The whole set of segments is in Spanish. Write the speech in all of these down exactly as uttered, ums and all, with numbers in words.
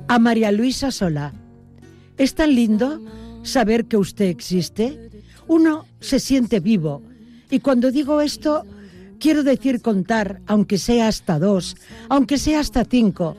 A María Luisa Solá. Es tan lindo saber que usted existe. Uno se siente vivo. Y cuando digo esto, quiero decir contar, aunque sea hasta dos, aunque sea hasta cinco.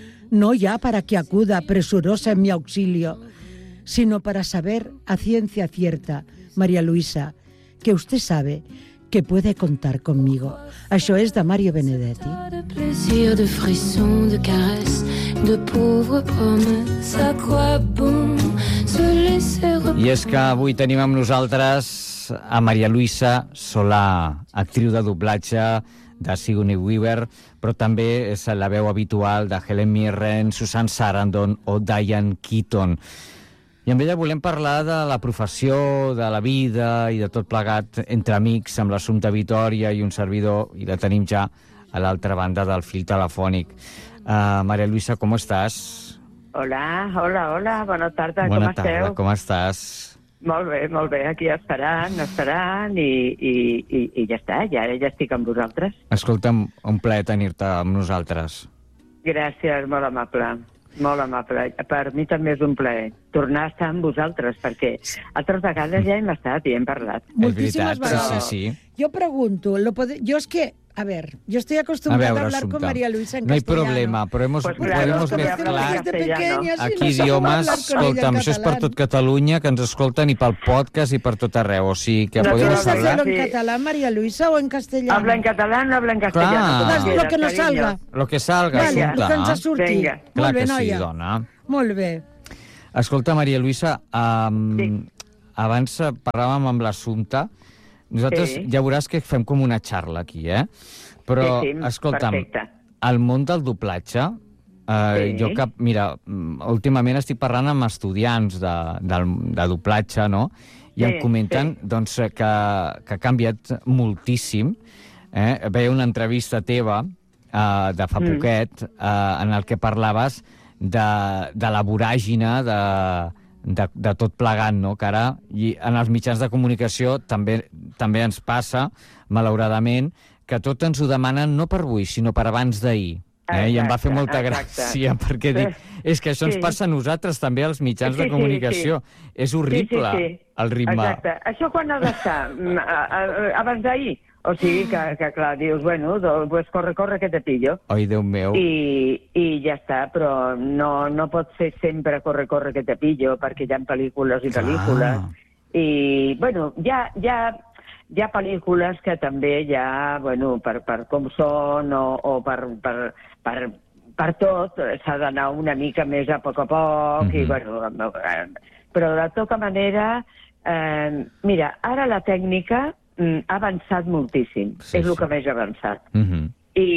No ya para que acuda presurosa en mi auxilio, sino para saber a ciencia cierta, María Luisa, que usted sabe que puede contar conmigo. Això és de Mario Benedetti. De plaisir, de frisson, de caresse, de pauvres promesses, à quoi bon se laisser reprendre. I és que avui tenim amb nosaltres a María Luisa Solá, actriu de doblatge de Sigourney Weaver, però també és la veu habitual de Helen Mirren, Susan Sarandon o Diane Keaton. I amb ella volem parlar de la professió, de la vida i de tot plegat entre amics amb l'Assumpta Vitòria i un servidor, i la tenim ja a l'altra banda del fil telefònic. Uh, María Luisa, com estàs? Hola, hola, hola, bona tarda, Bona com tarda, esteu? com estàs? Molt bé, molt bé, aquí esperant, esperant i, i, i, i ja està, ja, ja estic amb vosaltres. Escolta'm, un plaer tenir-te amb nosaltres. Gràcies, molt amable, molt amable. Per mi també és un plaer tornar a estar amb vosaltres, perquè altres vegades ja hem estat i hem parlat. Moltíssimes És veritat, vegades. sí, sí, sí. Yo pregunto, ¿lo pode... yo es que, a ver, yo estoy acostumbrada a, A veure, hablar con Assumpta, María Luisa en no hay castellano. problema, però hemos, Pues claro, podemos que Claro, hablar mezclar desde castellano. pequeñas, aquí sí, no sé cómo idiomes. hablar con ella en Escolta'm, això és per catalán. tot Catalunya, que ens escolten i pel podcast i per tot arreu, o sigui que No, podem ¿Quieres quiero hablar. hacerlo en Sí. catalán, María Luisa, o en castellano? Habla en catalán o habla en castellano? Clar. com Haz quieras, lo que nos cariño. salga. Lo que salga, Vale, el que ens Assumpta. surti. Vinga. Clar Molt bé, que sí, noia. dona. Molt bé. Escolta, María Luisa, um, Sí. abans eh, parlàvem amb l'Assumpta. Nosaltres Sí. ja veuràs que fem com una xarra aquí, eh? Però, Sí, sí, escolta'm, perfecte. el món del doblatge, eh, Sí. jo que, mira, mm, últimament estic parlant amb estudiants de, de, de doblatge, no? I em Sí, comenten sí. doncs, que, que ha canviat moltíssim. Eh? Veia una entrevista teva eh, de fa Mm. poquet eh, en el que parlaves de, de la voràgina de, de, de tot plegant, no? Que ara i en els mitjans de comunicació també, també ens passa, malauradament, que tot ens ho demanen no per avui, sinó per abans d'ahir. Eh? I em va fer Exacte, molta exacte. gràcia, perquè dic, és que això ens Sí. passa a nosaltres també, als mitjans Sí, de sí, comunicació. És horrible, Sí, sí, sí. el ritme. Exacte. Això quan ha d'estar? Mm, a- a- Abans d'ahir? O sigui que, que clar, dius, bueno, doncs, pues corre, corre, que te pillo. Ai, Déu meu. I, i ja està, però no, no pot ser sempre corre, corre, que te pillo, perquè hi ha pel·lícules i Clar. pel·lícules. I, bueno, hi ha, hi ha, hi ha pel·lícules que també ja, bueno, per, per com són o, o per, per, per, per tot, s'ha d'anar una mica més a poc a poc, Mhm. i, bueno, eh, però de tota manera, eh, mira, ara la tècnica mm, ha avançat moltíssim, Sí, és el sí. que més ha avançat. Mhm.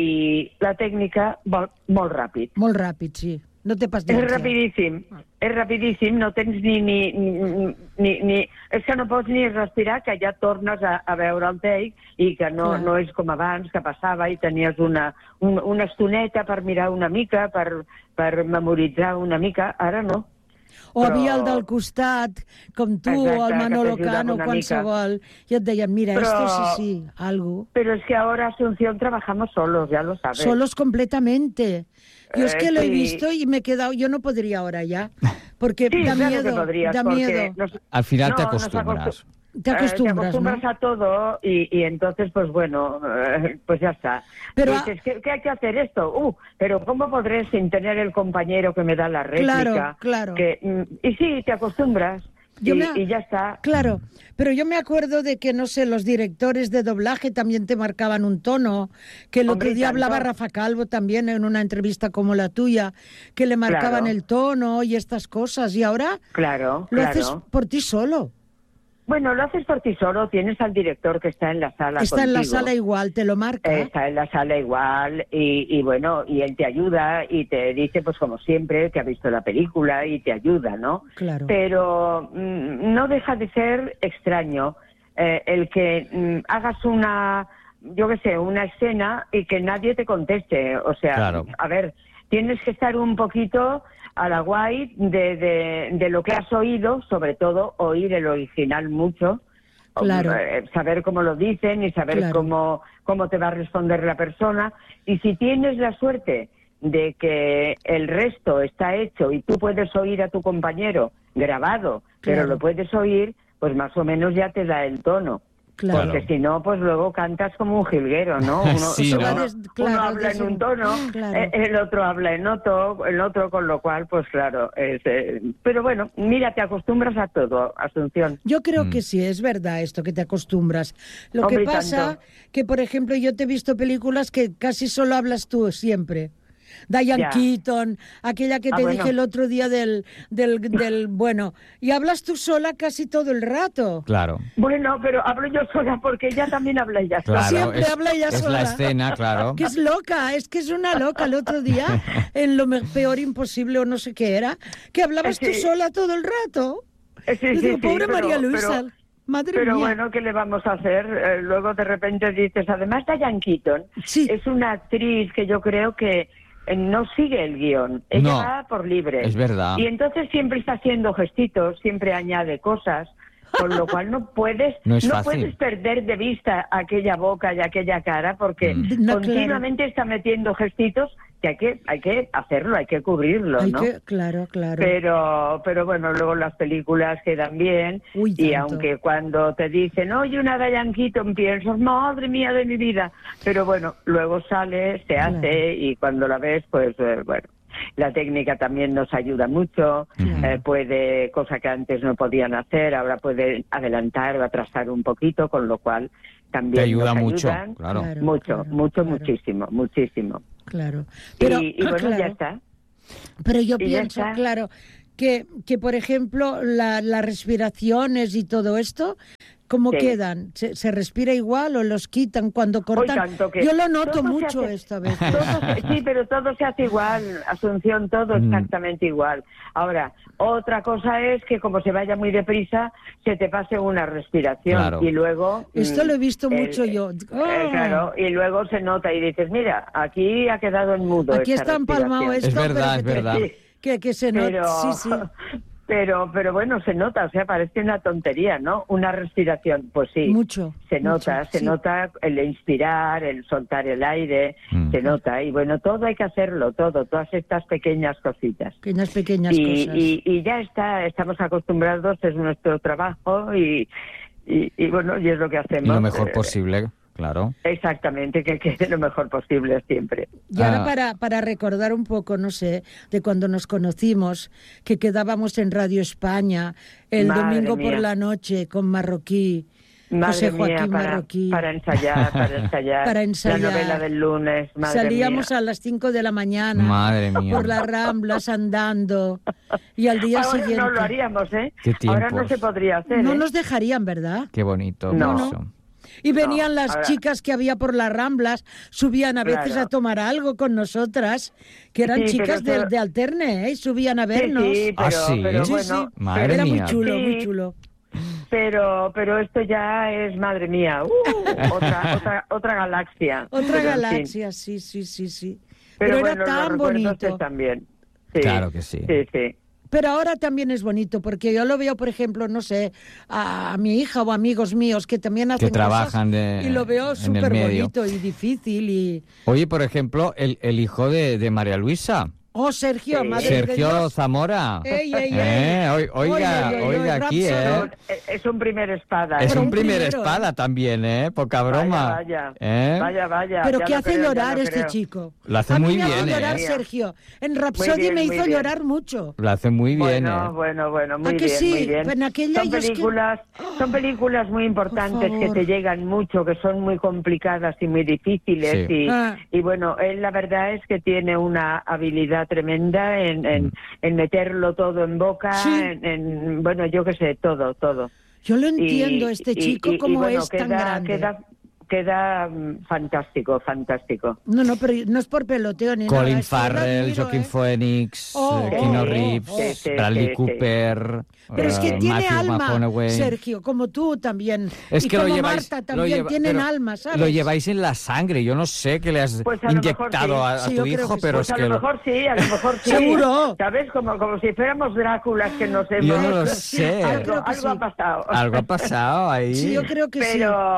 I la tècnica vol molt ràpid. Molt ràpid, sí. No té És paciència. rapidíssim, és rapidíssim, no tens ni, ni, ni, ni, ni... És que no pots ni respirar, que ja tornes a, a veure el take i que no, Clar. no és com abans, que passava i tenies una, un, una estoneta per mirar una mica, per, per memoritzar una mica, ara no. O Però- havia el del costat, com tu, Exacte, o el que Manolo t'ajudava Cano, una qualsevol, i et deien, mira, Però- esto sí, sí, algo. Pero es que ahora, Asunción, trabajamos solos, ya lo sabes. Solos completamente. Yo es Eh, que lo he sí. visto y me he quedado, yo no podría ahora ya, porque Sí, da claro miedo, que podrías, da porque miedo. nos- Al final no, te nos acostumbras. Te Eh, acostumbras, te acostumbras ¿no? a todo y, y entonces, pues bueno, eh, pues ya está. Pero Dices, ¿qué, qué hay que hacer esto? Uh, pero ¿cómo podré sin tener el compañero que me da la réplica? Claro, claro. Que, mm, y sí, te acostumbras Yo y, me- y ya está. Claro, pero yo me acuerdo de que, no sé, los directores de doblaje también te marcaban un tono, que el Hombre, otro día tanto. hablaba Rafa Calvo también en una entrevista como la tuya, que le marcaban Claro. el tono y estas cosas, y ahora Claro, lo claro. haces por ti solo. Bueno, lo haces por ti solo, tienes al director que está en la sala Está en la contigo. sala igual, te lo marca. Está en la sala igual y, y bueno, y él te ayuda y te dice, pues como siempre, que ha visto la película y te ayuda, ¿no? Claro. Pero mm, no deja de ser extraño eh, el que mm, hagas una, yo qué sé, una escena y que nadie te conteste. O sea, Claro. a ver, tienes que estar un poquito a la guay de, de, de lo que has oído, sobre todo oír el original mucho. Claro. Eh, saber cómo lo dicen y saber Claro. cómo, cómo te va a responder la persona. Y si tienes la suerte de que el resto está hecho y tú puedes oír a tu compañero grabado, pero Claro. lo puedes oír, pues más o menos ya te da el tono. Claro. Porque si no, pues luego cantas como un jilguero, ¿no? Uno, Sí, uno- ¿no? uno Claro, habla en des- un tono, claro. eh, el otro habla en otro, el otro, con lo cual, pues claro. Es, eh, pero bueno, mira, te acostumbras a todo, Asunción. Yo creo Mm. que sí, es verdad esto, que te acostumbras. Lo Hombre, que y pasa tanto. que, por ejemplo, yo te he visto películas que casi solo hablas tú siempre. Diane Ya. Keaton, aquella que Ah, te bueno. dije el otro día del, del, del... Bueno, y hablas tú sola casi todo el rato. Claro. Bueno, pero hablo yo sola porque ella también habla ella sola. Claro, Siempre es, habla ella es sola. la escena, claro. Que es loca, es que es una loca. El otro día, en Lo me- Peor Imposible o no sé qué era, que hablabas tú Sí. sola todo el rato. Eh, sí, Yo sí, digo, sí, pobre pero- María Luisa, pero- madre Pero mía. bueno, ¿qué le vamos a hacer? Eh, luego de repente dices, además Diane Keaton Sí. es una actriz que yo creo que eh, no sigue el guión, ella No, va por libre. es verdad. Y entonces siempre está haciendo gestitos, siempre añade cosas, con lo cual no puedes No es fácil. puedes perder de vista aquella boca y aquella cara porque Mm. No, continuamente está metiendo gestitos que hay que hay que hacerlo, hay que cubrirlo, Hay ¿no? que, claro, claro. Pero, pero bueno, luego las películas quedan bien. Uy, y tanto. aunque cuando te dicen, oye, una Diane Keaton, piensas, madre mía de mi vida. Pero bueno, luego sale, se Claro. hace y cuando la ves, pues eh, bueno. La técnica también nos ayuda mucho, Claro. eh, puede, cosa que antes no podían hacer, ahora puede adelantar o atrasar un poquito, con lo cual también Te ayuda nos mucho, ayudan. claro. Claro. Mucho, mucho, claro. muchísimo, muchísimo. Claro. Pero, y, y bueno, claro, ya está. Pero yo Y ya pienso, está. claro, que, que por ejemplo, la- las respiraciones y todo esto, ¿cómo Sí. quedan? ¿Se, se respira igual o los quitan cuando cortan? tanto que Yo lo noto todo se mucho hace- esta vez. Todo se- sí, pero todo se hace igual, Asunción, todo Mm. exactamente igual. Ahora, otra cosa es que como se vaya muy deprisa, se te pase una respiración Claro. y luego... Esto mm, lo he visto el- mucho yo. eh, ¡Ah! claro, y luego se nota y dices, mira, aquí ha quedado en mudo Aquí esta está empalmado respiración. esto, Es verdad, pero que es verdad. te- Que, que se nota, Pero, sí, sí. pero, pero bueno, se nota, o sea, parece una tontería, ¿no? Una respiración, pues sí. Mucho, Se nota, mucho, se sí. nota el inspirar, el soltar el aire, Mm. se nota. Y bueno, todo hay que hacerlo, todo, todas estas pequeñas cositas. Pequeñas, pequeñas Y, cosas. y, y ya está, estamos acostumbrados, es nuestro trabajo y, y, y bueno, y es lo que hacemos. Y lo mejor Eh, posible, claro. Exactamente, que quede lo mejor posible siempre. Y ahora Ah. para, para recordar un poco, no sé, de cuando nos conocimos, que quedábamos en Radio España el Madre domingo por mía. la noche con Marroquí, Madre José Joaquín mía, para, Marroquí. para ensayar, para ensayar. Para ensayar. La novela del lunes, madre Salíamos mía. a las cinco de la mañana Madre mía. por las Ramblas andando y al día Ahora siguiente... no lo haríamos, ¿eh? Qué Ahora no tiempos. se podría hacer, No ¿eh? nos dejarían, ¿verdad? Qué bonito No. eso. Y venían No, las ahora- chicas que había por las Ramblas, subían a veces Claro. a tomar algo con nosotras, que eran Sí, pero chicas de, eso- de Alterne, ¿eh? Y subían a Sí, vernos. sí, pero, Ah, ¿sí? pero Sí, bueno, sí. Madre Era muy mía. chulo, Sí. muy chulo. pero pero esto ya es, madre mía, uh, otra, otra, otra galaxia. Otra Pero, en fin. galaxia, sí, sí, sí, sí. Pero, Pero, bueno, era tan los recuerdos bonito. están bien. Sí, Claro que sí. Sí, sí. Pero ahora también es bonito, porque yo lo veo, por ejemplo, no sé, a, a mi hija o amigos míos que también hacen Que trabajan cosas, de- y lo veo en el súper medio. bonito y difícil y... Oye, por ejemplo, el, el hijo de, de María Luisa, Oh, Sergio, Sí. madre de Sergio Dios. Zamora. Ey, ey, ey. Eh, oi- oiga, Oye, oye, oye, oiga aquí, Rapsodo. ¿eh? Es un primer espada. Es ¿eh? un un primer primero, espada también, ¿eh? Poca broma. Vaya, vaya. ¿Eh? Vaya, vaya. Pero ya que lo hace creo, ya llorar lo este creo. chico. Lo hace a mí muy me hace bien, llorar, ¿eh? Sergio. En Rhapsody bien, me muy hizo bien. llorar mucho. Lo hace muy bien, Bueno, ¿eh? bueno, bueno, muy ¿A que bien, sí? muy bien. Pues en aquella son yo es que- películas, son películas muy importantes que favor. te llegan mucho, que son muy complicadas y muy difíciles Sí. y, Ah. y bueno, él la verdad es que tiene una habilidad tremenda en, en, en meterlo todo en boca, Sí. en, en, bueno, yo qué sé, todo, todo. Yo lo Y- entiendo, este y- chico, y- y cómo bueno, es queda, tan grande. Queda, queda mm, fantástico, fantástico. No, no, pero no es por peloteo ni nada. Colin es que yo lo Farrell, admiro, Joaquin ¿eh? Phoenix, Oh, eh, oh, Keanu oh, Reeves, oh. Sí, sí, Bradley sí, sí. Cooper, Pero es que eh, tiene Matthew alma, McConaughey. Sergio, como tú también. Es y que lo como lleváis, Marta lo también lleva- tienen pero alma, ¿sabes? Lo lleváis en la sangre. Yo no sé qué le has Pues a lo mejor inyectado sí. a, a Sí, tu yo creo hijo, que sí. pero Pues es a que lo lo- mejor sí, a lo mejor sí. Seguro. ¿Sabes? Como, como si fuéramos Dráculas que nos hemos... yo no lo sé. Yo Algo, creo que algo sí. ha pasado. Algo ha pasado ahí. Sí, yo creo que sí. Pero,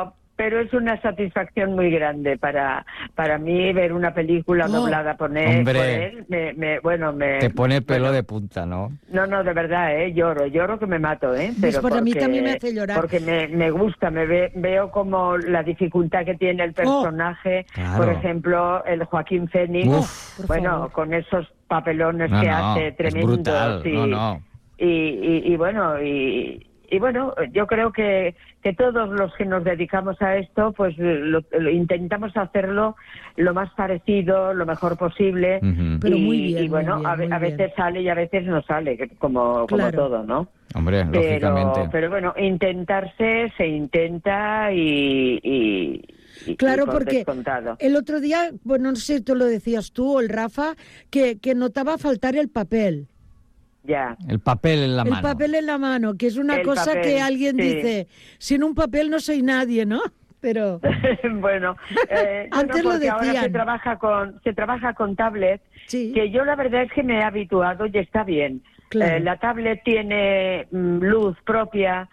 pero es una satisfacción muy grande para para mí ver una película Oh, doblada por él, hombre. por él me, me, bueno, me... Te pone el pelo bueno, de punta, ¿no? No, no, de verdad, ¿eh? Lloro, lloro que me mato, ¿eh? Pues Pero para mí porque- también me hace llorar. Porque me, me gusta, me ve- veo como la dificultad que tiene el personaje, Claro. por ejemplo, el Joaquín Phoenix, Uf. Por bueno, favor. con esos papelones No, que no, hace es tremendos. brutal, y, no, no. Y, y, y bueno, y, y bueno, yo creo que, que todos los que nos dedicamos a esto, pues lo, lo intentamos hacerlo lo más parecido, lo mejor posible. Ujú. Pero y, muy bien, y bueno, muy bien, a, ve- muy a bien. veces sale y a veces no sale, que- como, como Claro. todo, ¿no? Hombre, Pero, lógicamente. pero bueno, intentarse se intenta y, y, y- Claro, y por porque descontado. el otro día, bueno, no sé si tú lo decías tú o el Rafa, que, que notaba faltar el papel. Ya. El papel en la el mano. papel en la mano, que es una El cosa papel, que alguien sí. dice, sin un papel no soy nadie, ¿no? Pero Bueno, eh, no, Antes no, lo porque ahora decían. se trabaja con se trabaja con tablet, sí, que yo la verdad es que me he habituado y está bien. Claro. Eh, la tablet tiene mm, luz propia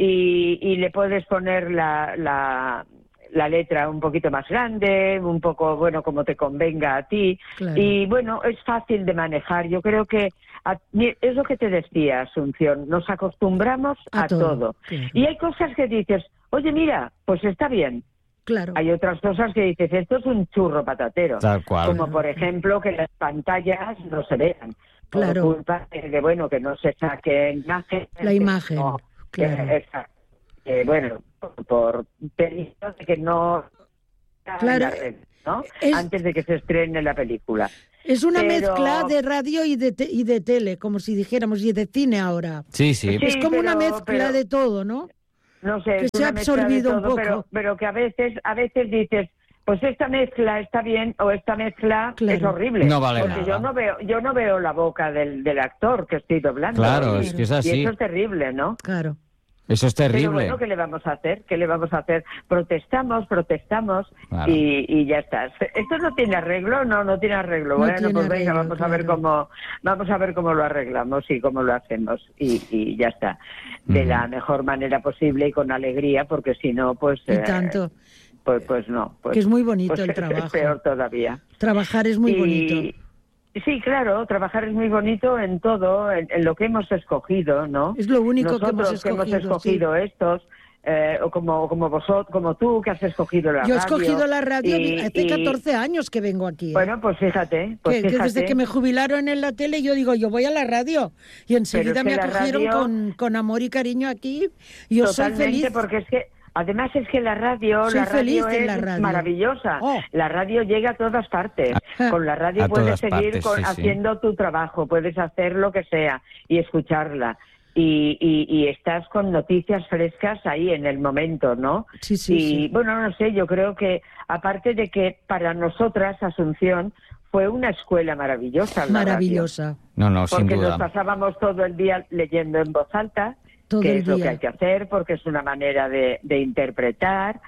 y, y le puedes poner la, la, la letra un poquito más grande, un poco, bueno, como te convenga a ti. Claro. Y bueno, es fácil de manejar. Yo creo que a- es lo que te decía, Asunción, nos acostumbramos A a, todo, todo. claro. Y hay cosas que dices, oye, mira, pues está bien. claro. Hay otras cosas que dices, esto es un churro patatero. Tal cual. Como por ejemplo que las pantallas no se vean. Claro. Por culpa de, de, bueno, que no se saque imagen. La imagen, No, claro. que- exacto. Que, bueno, por, por peligro de que no... Claro. la red, ¿no? Es- Antes de que se estrene la película. Es una pero- mezcla de radio y de, te- y de tele, como si dijéramos, y de cine ahora. Sí, sí. Sí, es como una pero- mezcla pero- de todo, ¿no? No sé, que es se ha una mezcla de absorbido un todo, poco. Pero, pero que a veces, a veces dices, pues esta mezcla está bien o esta mezcla Claro. es horrible. No vale porque nada. yo no veo, yo no veo la boca del, del actor que estoy doblando. Claro, y, es que es y así. eso es terrible, ¿no? Claro. Eso es Pero terrible. bueno, ¿qué le vamos a hacer? ¿Qué le vamos a hacer? Protestamos, protestamos Claro. y, y ya está. ¿Esto no tiene arreglo? No, no tiene arreglo. No bueno, tiene pues venga, arreglo, vamos a ver claro. cómo, vamos a ver cómo lo arreglamos y cómo lo hacemos y, y ya está. De Ujú. la mejor manera posible y con alegría, porque si no, pues Y eh, tanto. pues, pues no. Pues, Que es muy bonito pues el es trabajo. peor todavía. Trabajar es muy Y- bonito. Sí, claro, trabajar es muy bonito en todo, en, en lo que hemos escogido, ¿no? Es lo único que Nosotros hemos que hemos escogido, escogido estos, eh, o como como vosotros, como tú que has escogido la Yo he radio. escogido la radio y- hace y- catorce años que vengo aquí. ¿eh? Bueno, pues fíjate, pues que, que fíjate. desde que me jubilaron en la tele yo digo, yo voy a la radio. Y enseguida Pero me es que la acogieron radio- con, con amor y cariño aquí. Y yo soy Totalmente, feliz. porque es que además es que la radio, Soy la feliz radio en es la radio. maravillosa. Oh. La radio llega a todas partes. Ah. Con la radio A puedes todas seguir partes, con- sí, sí. haciendo tu trabajo, puedes hacer lo que sea y escucharla. Y, y, y estás con noticias frescas ahí en el momento, ¿no? Sí, sí, y sí. bueno, no sé, yo creo que aparte de que para nosotras Asunción fue una escuela maravillosa. la radio. Maravillosa. No, no, sin Porque nos duda. pasábamos todo el día leyendo en voz alta, Todo que el es lo día. que hay que hacer, porque es una manera de, de interpretar.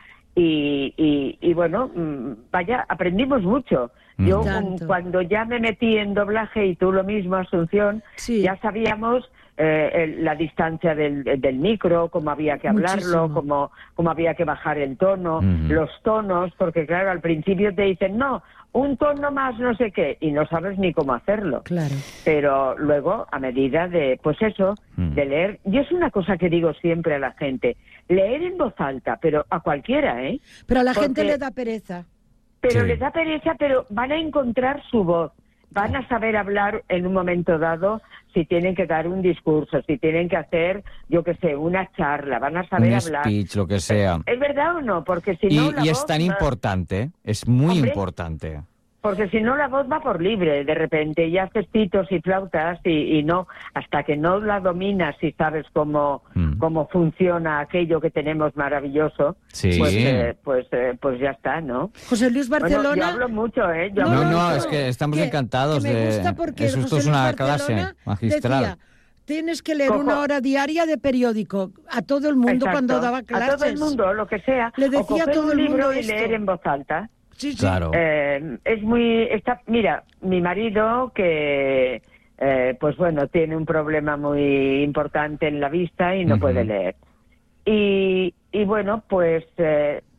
Y, y, y bueno, mm, vaya, aprendimos mucho. Yo Mm. Tanto. mm, cuando ya me metí en doblaje, y tú lo mismo, Asunción, Sí. ya sabíamos eh, el- la distancia del, del micro, cómo había que hablarlo, Muchísimo. cómo, cómo había que bajar el tono, Ujú. los tonos, porque claro, al principio te dicen, no, un tono más no sé qué, y no sabes ni cómo hacerlo. Claro. Pero luego, a medida de, pues eso, Mm. de leer, yo es una cosa que digo siempre a la gente, leer en voz alta, pero a cualquiera, ¿eh? Pero a la Porque- gente le da pereza. Pero Sí. les da pereza, pero van a encontrar su voz, van a saber hablar en un momento dado si tienen que dar un discurso, si tienen que hacer, yo qué sé, una charla, van a saber Un hablar. speech, lo que sea. ¿Es verdad o no? Porque si Y, no la y voz es tan va- importante, es muy Hombre. importante. Porque si no, la voz va por libre, de repente, y haces pitos y flautas, y, y no, hasta que no la dominas y sabes cómo, Mm. cómo funciona aquello que tenemos maravilloso, Sí. pues, eh, pues, eh, pues ya está, ¿no? José Luis Bueno, Barcelona. yo hablo mucho, ¿eh? Yo No, hablo no, mucho. es que estamos que- encantados que me de... gusta porque Eso esto José es una Luis clase Barcelona magistral. decía, tienes que leer Cojo- una hora diaria de periódico a todo el mundo Exacto. cuando daba clases. A todo el mundo, lo que sea. Le decía o coger a todo un el libro mundo y esto. leer en voz alta. Sí, sí. Claro. Eh, es muy... Está, mira, mi marido que... eh, pues bueno, tiene un problema muy importante en la vista y no Ujú. puede leer. Y, y bueno, pues eh,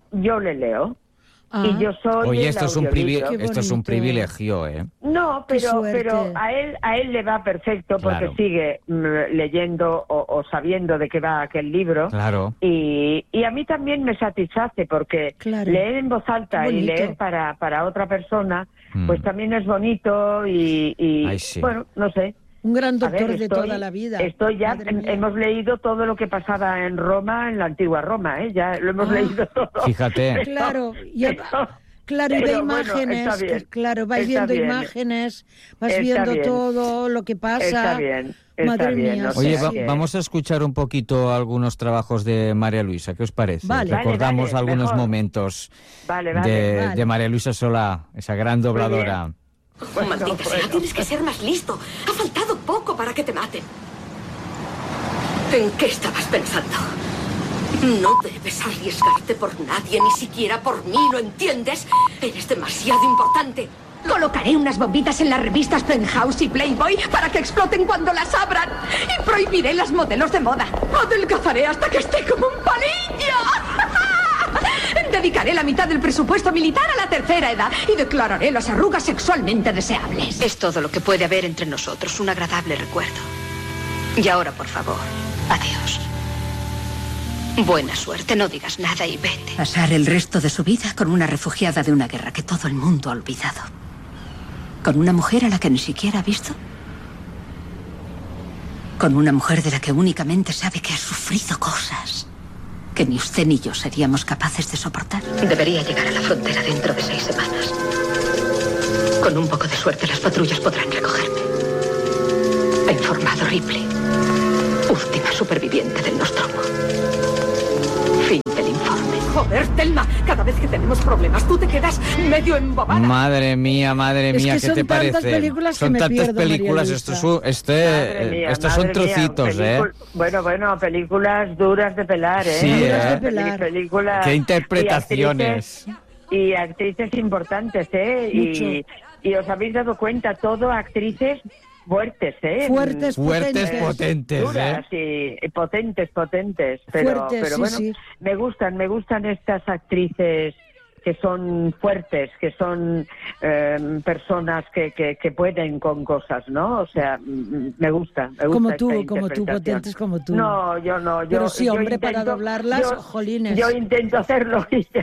yo le leo. Ah. Y yo soy Oye, el esto es, un audiolibro. privi- esto es un privilegio, ¿eh? No, Qué pero suerte. pero a él a él le va perfecto porque Claro. sigue mm, leyendo o, o sabiendo de qué va aquel libro. Claro. Y, y a mí también me satisface porque Claro. leer en voz alta y Bonito. leer para, para otra persona, Mm. pues también es bonito y, y Ay, sí. bueno, no sé. Un gran A doctor ver, de estoy- toda la vida. Estoy ya, Madre hem- mía. hemos leído todo lo que pasaba en Roma, en la antigua Roma, ¿eh? Ya lo hemos Ah. leído todo. Fíjate. Claro, y, Pero- claro, y ve pero bueno, imágenes, está bien, que, claro, vais está viendo bien. imágenes, vas Está viendo bien. todo lo que pasa. Está bien, está Madre bien, mía, no sí, Oye, sé va- sí. qué. vamos a escuchar un poquito algunos trabajos de María Luisa. ¿Qué os parece? Vale. Vale, Recordamos vale, algunos mejor. momentos Vale, vale. de, vale. de María Luisa Solá, esa gran dobladora. Bueno, Maldita sea, bueno. tienes que ser más listo. Ha faltado poco para que te maten. ¿En qué estabas pensando? No debes arriesgarte por nadie, ni siquiera por mí, ¿lo entiendes? Eres demasiado importante. Colocaré unas bombitas en las revistas Penthouse y Playboy para que exploten cuando las abran. Y prohibiré las modelos de moda. Adelgazaré hasta que esté como un palillo. Dedicaré la mitad del presupuesto militar a la tercera edad y declararé las arrugas sexualmente deseables. Es todo lo que puede haber entre nosotros, un agradable recuerdo. Y ahora, por favor, adiós. Buena suerte, no digas nada y vete. Pasar el resto de su vida con una refugiada de una guerra que todo el mundo ha olvidado. Con una mujer a la que ni siquiera ha visto. Con una mujer de la que únicamente sabe que ha sufrido cosas que ni usted ni yo seríamos capaces de soportar. Debería llegar a la frontera dentro de seis semanas. Con un poco de suerte, las patrullas podrán recogerme. Ha informado Ripley, última superviviente del Nostromo. Fin del informe. Joder, Thelma, cada vez que tenemos problemas tú te quedas medio embobada. Madre mía, madre Es mía, que ¿qué son te tantas parece? películas que Son me tantas pierdo, María películas, Luisa. esto es un- este, Madre mía, estos son madre mía, trocitos, ¿eh? pelicul- Bueno, bueno, películas duras de pelar, ¿eh? Sí, Duras ¿eh? de pelar. Películas Qué y interpretaciones. actrices- Y actrices importantes, ¿eh? Y, y os habéis dado cuenta, todo actrices fuertes, ¿eh? Fuertes, Fuertes, potentes. potentes, ¿eh? Duras y y potentes, potentes. Pero, Fuertes, pero sí, bueno, sí. me gustan, me gustan estas actrices que son fuertes, que son eh, personas que, que, que pueden con cosas, ¿no? O sea, mm, me gusta, me gusta Como esta tú, como tú, interpretación. potentes como tú. No, yo no. Yo, Pero sí, yo hombre, para intento- doblarlas, yo- jolines. Yo intento hacerlo. y ya.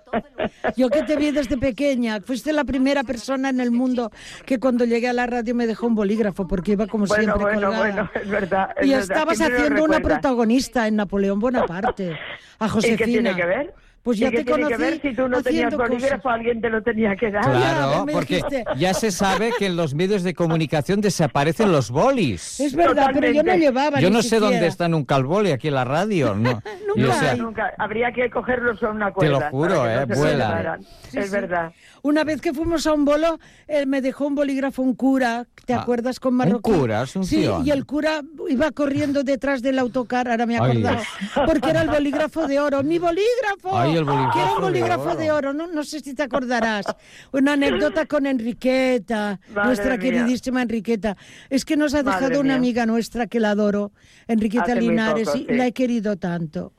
Yo que te vi desde pequeña, fuiste la primera persona en el mundo que cuando llegué a la radio me dejó un bolígrafo porque iba como Bueno, siempre bueno, colgada. bueno, es verdad. es Y verdad, estabas siempre lo haciendo una recuerdas. protagonista en Napoleón Bonaparte, a ¿Y Josefina. qué tiene que ver? Pues ¿Y ya qué te tiene conocí que ver si tú no tenías haciendo bolígrafo, cosas. alguien te lo tenía que dar? ya, Claro, me porque dijiste. ya se sabe que en los medios de comunicación desaparecen los bolis. Es verdad, pero yo no Totalmente. llevaba Yo ni no sé siquiera. dónde está nunca el boli aquí en la radio. No. Y, Nunca o sea, hay. Nunca, habría que cogerlos con una Te cuerda. lo juro, para que no eh, se vuelan. separaran. Sí, es sí. verdad. Una vez que fuimos a un bolo, eh, me dejó un bolígrafo un cura, ¿te Ah, acuerdas? Con un Marroquí. cura, es un Sí, tío. y el cura iba corriendo detrás del autocar, ahora me he Ay. acordado, porque era el bolígrafo de oro. ¡Mi bolígrafo! Ay, el bolígrafo Quiero un de bolígrafo oro. de oro, no, no sé si te acordarás. Una anécdota con Enriqueta, Madre nuestra mía. queridísima Enriqueta. Es que nos ha dejado Madre una mía. amiga nuestra que la adoro, Enriqueta Hace muy Linares, poco, y sí. la he querido tanto.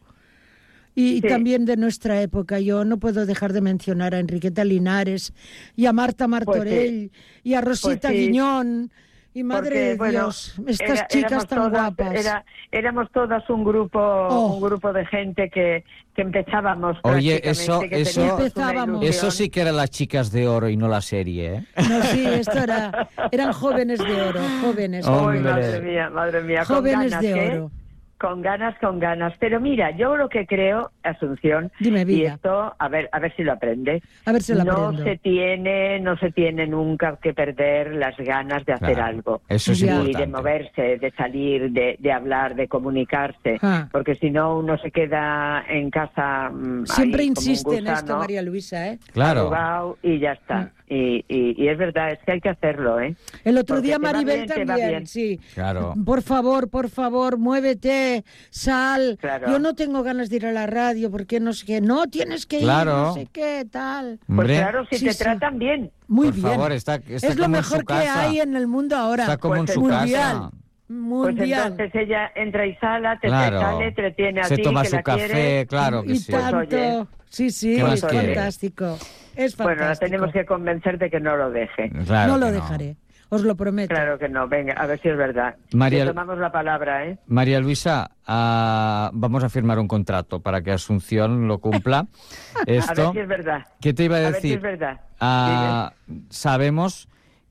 Y, y Sí. también de nuestra época, yo no puedo dejar de mencionar a Enriqueta Linares y a Marta Martorell y a Rosita Pues sí. Guiñón y madre Porque, de bueno, Dios, estas era- chicas éramos tan todas- guapas. era- éramos todas un grupo, Oh. un grupo de gente que, que empezábamos. Oye, prácticamente, eso- que eso- teníamos una Empezábamos. ilusión. eso sí que eran las chicas de oro y no la serie, ¿eh? No, sí, esto era, eran jóvenes de oro, jóvenes. Oh, Uy, Hombre. madre mía, madre mía. Jóvenes con ganas, de ¿eh? oro. Con ganas, con ganas. Pero mira, yo lo que creo, Asunción, Dime, y vida. esto, a ver, a ver si lo aprende. A ver si lo no aprendo. se tiene, no se tiene nunca que perder las ganas de hacer Claro, algo. eso es Ya. y importante. de moverse, de salir, de, de hablar, de comunicarse, Ah. porque si no uno se queda en casa mm, Siempre ahí como un insiste en esto, gusano, María Luisa, ¿eh? Claro. arrugado, y ya está. Y, y, y es verdad, es que hay que hacerlo, ¿eh? El otro Porque día te va Maribel bien, te va también, bien. sí. Claro. Por favor, por favor, muévete, sal. Claro. Yo no tengo ganas de ir a la radio porque no sé qué. No, tienes que Claro. ir, no sé qué, tal. Pues Hombre, claro, si Sí, te sí. tratan bien. Muy por bien. favor, está, está es lo como en mejor su que casa. hay en el mundo ahora. Está como Pues en su mundial. casa. Pues Mundial. entonces ella entra y sala, te Claro. sale, te tiene a Se ti, toma que su la café, quiere. claro que y sí. tanto. Pues oye, Sí, sí, ¿Qué más es quiere? fantástico. Es fantástico. Bueno, la tenemos que convencer de que no lo deje. Claro no lo que dejaré, os lo prometo. Claro que no, venga, a ver si es verdad. María- Le tomamos la palabra, ¿eh? María Luisa, ah, vamos a firmar un contrato para que Asunción lo cumpla. A ver Esto, si es verdad. ¿qué te iba a A ver si decir? es verdad. Ah, sabemos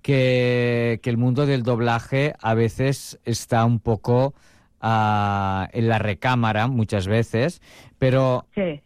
que, que el mundo del doblaje a veces está un poco ah, en la recámara, muchas veces, pero Sí.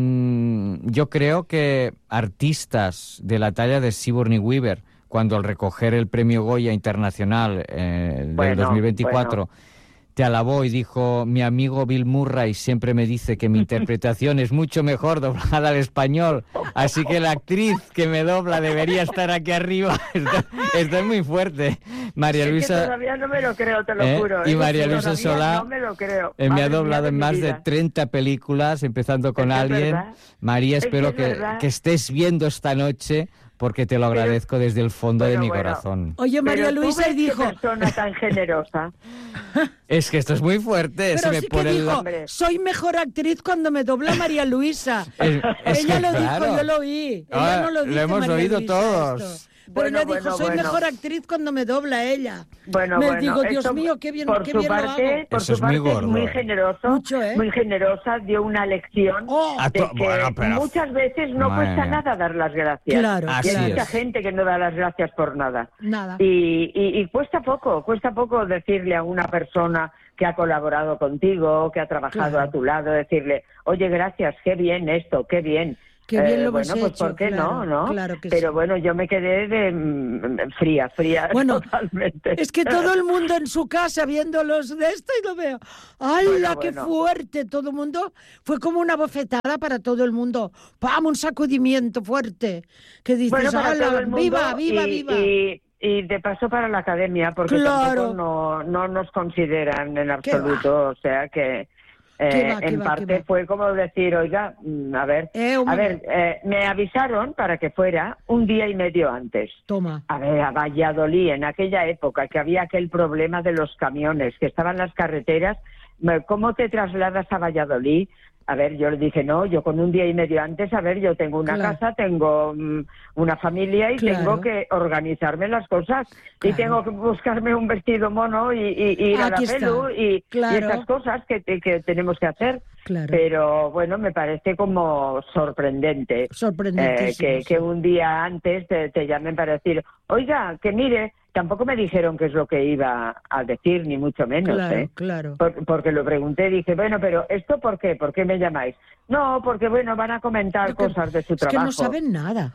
mm, yo creo que artistas de la talla de Sigourney Weaver, cuando al recoger el premio Goya Internacional eh, del Bueno, dos mil veinticuatro, te alabó y dijo: mi amigo Bill Murray siempre me dice que mi interpretación es mucho mejor doblada al español, así que la actriz que me dobla debería estar aquí arriba. Esto, esto es muy fuerte. María Es que Luisa todavía no me lo creo, te lo ¿eh? juro. y ¿eh? María Todavía Luisa Solá no me lo creo. eh, me Madre ha mía doblado de en mi más de vida. treinta películas, empezando con Es que es Alien. verdad. María, Es que espero es que, verdad. que estés viendo esta noche, porque te lo Pero- agradezco desde el fondo de Bueno, mi bueno. corazón. Oye, María Pero tú Luisa, y ves dijo... qué persona tan generosa. Es que esto es muy fuerte. Pero se me sí que pone el- dijo, Hombre. soy mejor actriz cuando me dobla María Luisa. Es- es Ella que lo claro. dijo, yo lo oí. Ah, Ella no lo lo dice, hemos María oído Luisa, todos. esto. Pero Bueno, ella dijo, bueno, soy bueno. mejor actriz cuando me dobla ella. Bueno, me bueno. digo, Dios esto, mío, qué bien, por qué su bien lo parte, hago. Por Eso su es muy parte gordo. muy generoso, Mucho, ¿eh? muy generosa, dio una lección Oh. A de to- que bueno, pero- muchas veces no Madre cuesta mía. nada dar las gracias. Claro, Así y hay es. mucha gente que no da las gracias por nada. Nada. Y, y, y cuesta poco, cuesta poco decirle a una persona que ha colaborado contigo, que ha trabajado Claro. a tu lado, decirle, oye, gracias, qué bien esto, qué bien. Qué bien lo bueno, hemos pues hecho, ¿por qué claro, no, no? claro que Pero sí. bueno, yo me quedé de mm, fría, fría Bueno, totalmente. es que todo el mundo en su casa viendo los de esto y lo veo. ¡Hala, Bueno, qué bueno. fuerte! Todo el mundo fue como una bofetada para todo el mundo. ¡Pam! Un sacudimiento fuerte. Que dices, Bueno, para ¡hala! todo el mundo ¡Viva, viva, y, viva! Y, y de paso para la academia, porque Claro. tampoco no, no nos consideran en ¿Qué absoluto, o sea que eh, ¿Qué va, qué en va, parte qué va? fue como decir, oiga, mm, a ver, Eh, un a momento. ver, eh, me avisaron para que fuera un día y medio antes. Toma. A ver, a Valladolid, en aquella época que había aquel problema de los camiones, que estaban las carreteras, ¿cómo te trasladas a Valladolid? A ver, yo le dije, no, yo con un día y medio antes, a ver, yo tengo una Claro. casa, tengo mm, una familia y Claro. tengo que organizarme las cosas. Claro. Y tengo que buscarme un vestido mono y, y- y ir a la Aquí está. pelu y, Claro. y estas cosas que, te- que tenemos que hacer. Claro. Pero bueno, me parece como sorprendente. Sorprendentísimo, Eh, que, sí. que un día antes te, te llamen para decir, oiga, que mire, tampoco me dijeron qué es lo que iba a decir, ni mucho menos. Claro, ¿eh? claro. Por- porque lo pregunté, dije, bueno, pero ¿esto por qué? ¿Por qué me llamáis? No, porque bueno, van a comentar Lo que- cosas de su es trabajo. que no saben nada.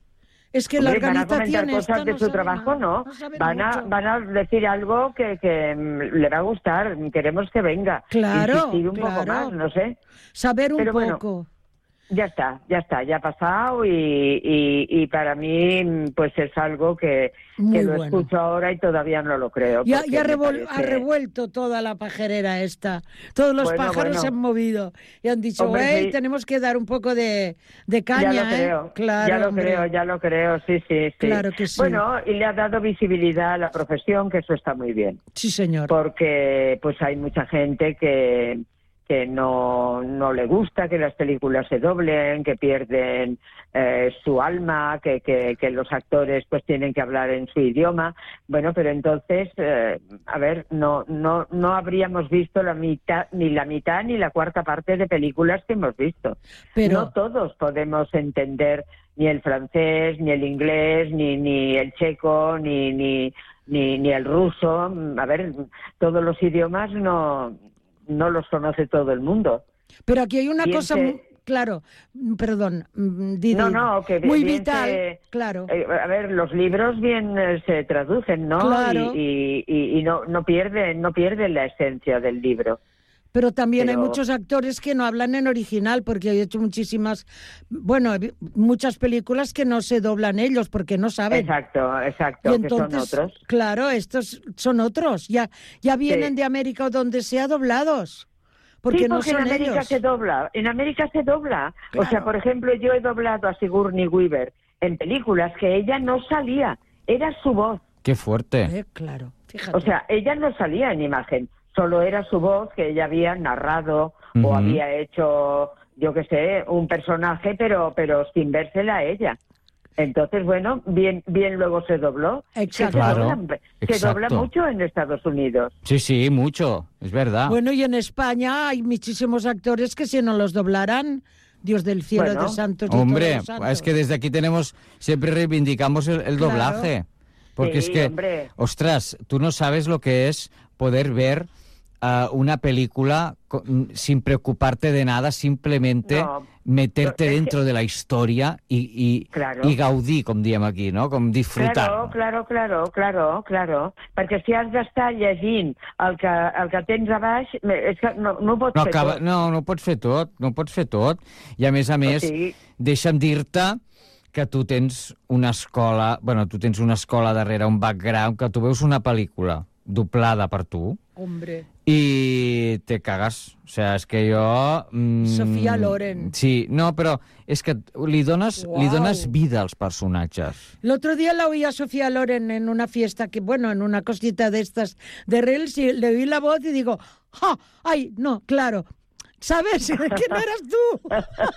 Es que Hombre, la van a organización comentar esta cosas de no su sabe trabajo, nada, ¿no? saben Van a, mucho. van a decir algo que, que mm, le va a gustar, queremos que venga. Claro, Insistir un poco claro. más, no sé. Saber un Pero bueno, poco. Ya está, ya está, ya ha pasado y, y, y para mí pues es algo que, Muy que lo bueno. escucho ahora y todavía no lo creo. Ya, porque ya me revol- ha parece- revuelto toda la pajerera esta. Todos los Bueno, pájaros bueno. se han movido y han dicho, Hombre, hey, sí. tenemos que dar un poco de, de caña, ya lo ¿eh? creo, Claro, ya lo hombre. creo, ya lo creo, sí, sí, sí. Claro que sí. Bueno, y le ha dado visibilidad a la profesión, que eso está muy bien, Sí, señor. porque pues hay mucha gente que que no, no le gusta que las películas se doblen, que pierden eh, su alma, que, que, que los actores pues tienen que hablar en su idioma. Bueno, pero entonces, eh, a ver, no, no, no habríamos visto la mitad, ni la mitad ni la cuarta parte de películas que hemos visto. Pero- No todos podemos entender ni el francés, ni el inglés, ni, ni el checo, ni, ni, ni, ni el ruso. A ver, todos los idiomas no... no los conoce todo el mundo. Pero aquí hay una Bien cosa, se- muy, claro, mm, perdón, mm, Didi, No, no, que bien muy vital, se- claro. Eh, a ver, los libros bien eh, se traducen, ¿no? Claro. Y, y, y no, no pierden, no pierden la esencia del libro. Pero también hay pero- muchos actores que no hablan en original, porque he hecho muchísimas, bueno, he vi- muchas películas que no se doblan ellos porque no saben. Exacto, exacto, Y que son entonces, otros. claro, estos son otros, ya, ya vienen Sí. de América o donde sea doblados, porque sí, no porque son en América ellos. se dobla, en América se dobla. O sea, Claro. por ejemplo, yo he doblado a Sigourney Weaver en películas que ella no salía, era su voz. Qué fuerte. Eh, claro, fíjate. O sea, ella no salía en imagen, solo era su voz que ella había narrado Ujú. o había hecho yo qué sé, un personaje, pero, pero sin vérsela a ella. Entonces, bueno, bien, bien luego se dobló. Exacto. Se, Claro, dobla, se exacto. dobla mucho en Estados Unidos. Sí, sí, mucho, es verdad. Bueno, y en España hay muchísimos actores que si no los doblaran, Dios del cielo, Bueno, de santos y Hombre, todos los santos. es que desde aquí tenemos, siempre reivindicamos el, el Claro. doblaje. Porque Sí, es que, hombre. ostras, tú no sabes lo que es poder ver uh, una película con, sin preocuparte de nada, simplemente No, meterte no, es dentro que... de la història i, i, Claro. i gaudir, com diem aquí, no? Com disfrutar. Claro, claro, claro, claro, claro. Perquè si has d'estar llegint el que, el que tens a baix, és que no, no ho pots No, fer acaba, tot. no, no ho pots fer tot, no ho pots fer tot. I a més a més, sigui- deixa'm dir-te que tu tens una escola, bueno, tu tens una escola darrere, un background, que tu veus una pel·lícula doblada per tu Hombre, i te cagas. O sea, és que jo... Mm, Sofia Loren. Sí, no, però és que li dones, li Uau. dones vida als personatges. el otro día la oí a Sofía Loren en una fiesta, que bueno, en una cosita de estas de Reels, y le oí la voz y digo, ¡ja! ¡Ay, no, claro! ¿Sabes? ¿Quién eras tú?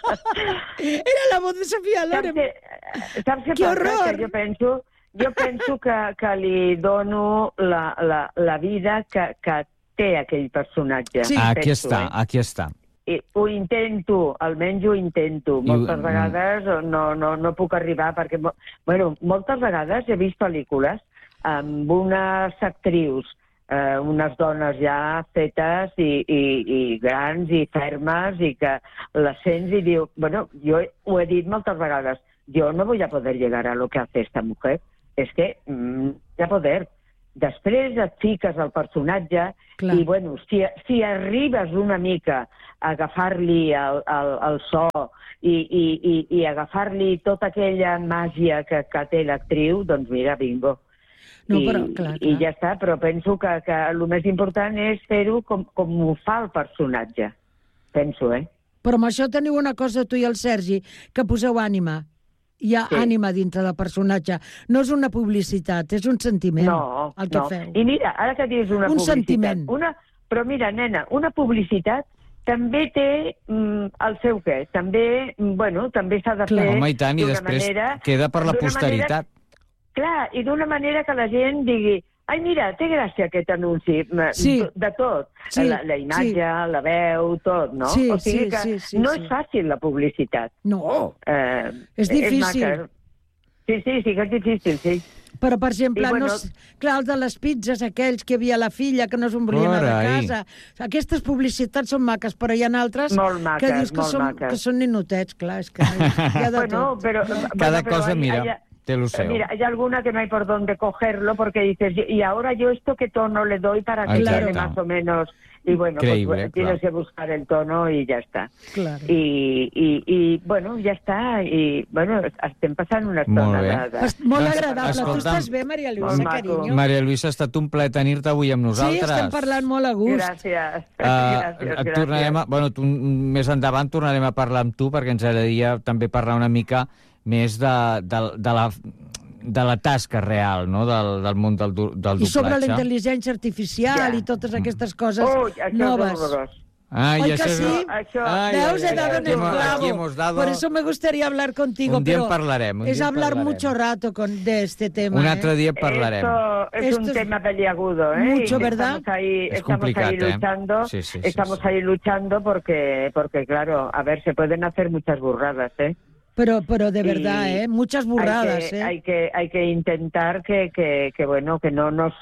Era la voz de Sofía Saps Loren. què, saps què Que passa? horror! Que jo penso, jo penso que, que li dono la, la, la vida que, que té aquell personatge. Sí. Aquí penso, està, eh? aquí està. I ho intento, almenys ho intento. I- Moltes mm. vegades no, no, no puc arribar, perquè mo- bueno, moltes vegades he vist pel·lícules amb unes actrius, eh, unes dones ja fetes i, i, i grans i fermes, i que les sents i diu, bueno, jo ho he dit moltes vegades, jo no voy a poder llegar a lo que hace esta mujer. És que mm, no hi ha poder. Després et fiques al personatge Clar. i, bueno, si, si arribes una mica a agafar-li el, el, el so i, i, i, i agafar-li tota aquella màgia que, que té l'actriu, doncs mira, bingo. No, I, però, clar, I clar. ja està, però penso que, que el més important és fer-ho com, com ho fa el personatge. Penso, eh? Però amb això teniu una cosa, tu i el Sergi, que poseu ànima. Hi ha Sí. ànima dintre del personatge. No és una publicitat, és un sentiment No, el que no. feu. I mira, ara que dius una Un publicitat... sentiment. Una... Però mira, nena, una publicitat també té mm, el seu què. També, mm, bueno, també s'ha de Clar. fer Home, i tant, i d'una després manera... queda per la d'una posteritat. Manera, clar, i d'una manera que la gent digui ai, mira, té gràcia aquest anunci, m- Sí. de tot. Sí, La, la imatge, sí. la veu, tot, no? Sí, o sigui sí, que sí, sí, no sí. és fàcil la publicitat. No, Eh, És difícil. maca. Sí, sí, sí que és difícil, sí. però, per exemple, I, bueno, no, és- clar, el de les pizzas, aquells que hi havia la filla, que no se'n volia anar de Carai. casa. Aquestes publicitats són maques, però hi ha altres Molt maques, que dius que molt són, maques. que són ninotets, clar, és que hi ha de Bueno, tot. pero... Cada bueno, pero cosa, hay- mira, hay- té lo seu. Mira, hay alguna que no hay por dónde cogerlo porque dices, y ahora yo esto qué tono le doy para que Exacte. quede más o menos... Y bueno, Creíble, pues tienes claro. que buscar el tono y ya está. Claro. Y, y, y bueno, ja està. I bueno, estem passant una Molt estona bé. de... de... Est- Molt Doncs, agradable. Tu escolta'm, estàs bé, Maria molt Lluïsa, maco. carinyo? Maria Lluïsa, ha estat un plaer tenir-te avui amb Sí, nosaltres. estem parlant molt a gust. Gràcies. Uh, gràcies, et gràcies. tornarem a, bueno, tu, més endavant tornarem a parlar amb tu perquè ens agradaria també parlar una mica més de, de, de, la, de la tasca real, no? del, del món del, du- del I sobre la doblatge. intel·ligència artificial Ja. i totes aquestes coses Uy, això noves. és horrorós. Ay, Oi eso que es- sí? Això- Ay, Veus, ay, he dado ay, en aquí el hemos- clavo. aquí hemos dado- Por eso me gustaría hablar contigo, Un día pero en parlarem, un es día en hablar parlarem. mucho rato con, de este tema. Un ¿eh? altre dia parlarem. Esto es Esto un es tema peliagudo, ¿eh? mucho, Y ¿verdad? Estamos ahí, Es estamos complicado, ahí ¿eh? luchando, Sí, sí, sí, estamos sí. ahí luchando porque, porque, claro, a ver, se pueden hacer muchas burradas, ¿eh? Pero, pero de Y verdad, ¿eh? Muchas burradas, hay que, ¿eh? Hay que, hay que intentar que, que, que, bueno, que no nos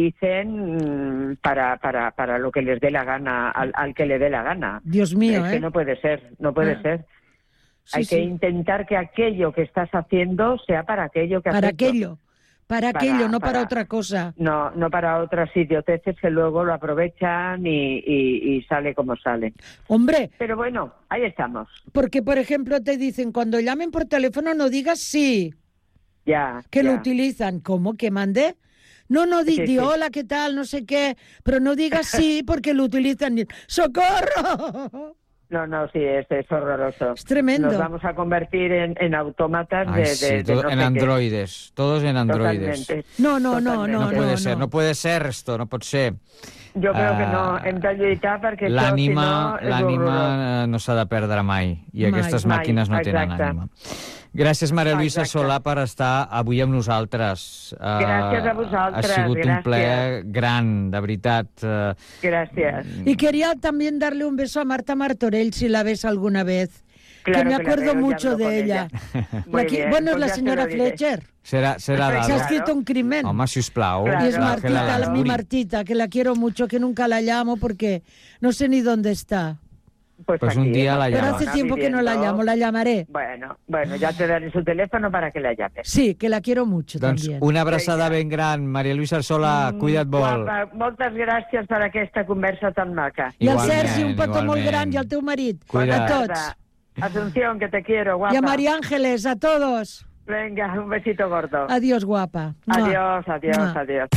utilicen mm, para, para, para lo que les dé la gana, al, al que le dé la gana. Dios mío, es ¿eh? que no puede ser, no puede Ah. ser. Sí, hay sí. que intentar que aquello que estás haciendo sea para aquello que has Para hecho. aquello, para, Para- aquello, no para, para- otra cosa. No, no para otras idioteces que luego lo aprovechan y, y, y sale como sale. Hombre, Pero bueno, ahí estamos. porque, por ejemplo, te dicen, cuando llamen por teléfono no digas sí, Ya. que ya. lo utilizan. ¿Cómo? ¿Que mandé? No, no, di, Sí, di sí. hola, ¿qué tal? No sé qué, pero no digas sí porque lo utilizan. ¡Socorro! No, no, sí, es, es horroroso. Es tremendo. Nos vamos a convertir en, en autómatas Ay, de, sí, de, de todo no en sé qué. androides, todos en androides. Totalmente. No, no, no, Totalmente. no, No puede no, ser, no. no puede ser esto, no pot ser. Jo crec Uh, que no, hem de lluitar perquè l'ànima, això, si no, és l'ànima horrorós. no s'ha de perdre mai, i Mai, aquestes mai, màquines no tenen exacte. ànima. Gràcies, Maria Luisa Exacte. Solà, per estar avui amb nosaltres. Uh, Gràcies a vosaltres, Ha sigut un gràcies. plaer gran, de veritat. Uh, Gracias. Y quería también darle un beso a Marta Martorell, si la ves alguna vez. Claro que me que la acuerdo veo, ya mucho hablo de con ella. ella. Muy La que- bien, bueno, es pues la ya se señora lo diré. Fletcher. serà serà Exacte. Se ha dada. escrito un crimen. Home, sisplau. Claro. Y es Claro, Martita, Ángela la- mi Lansbury. Martita, que la quiero mucho, que nunca la llamo porque no sé ni dónde está. Pues, Pues un aquí, día en la Pero llama. hace Barcelona, tiempo que no la viviendo. llamo, la llamaré. Bueno, bueno, ya te daré su teléfono para que la llames. Sí, que la quiero mucho Doncs también. una abraçada Vinga. ben gran. Maria Luisa Solà, cuida't molt. Guapa, moltes gràcies per aquesta conversa tan maca. I al Igualment, Sergi, un petó molt igualment. gran, i al teu marit. Cuida't. A tots. Asunción, que te quiero, guapa. Y a María Ángeles, a todos. Venga, un besito gordo. Adiós, guapa. Mua. Adiós, adiós, Mua. adiós.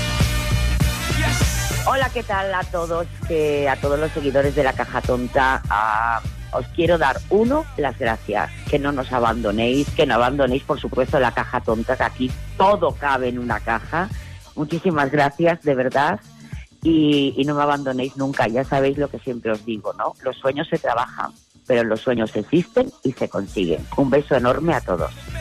Hola, ¿qué tal a todos? Que a todos los seguidores de La Caja Tonta, ah, os quiero dar, uno, las gracias, que no nos abandonéis, que no abandonéis, por supuesto, La Caja Tonta, que aquí todo cabe en una caja. Muchísimas gracias, de verdad, y, y no me abandonéis nunca. Ya sabéis lo que siempre os digo, ¿no? Los sueños se trabajan, pero los sueños existen y se consiguen. Un beso enorme a todos.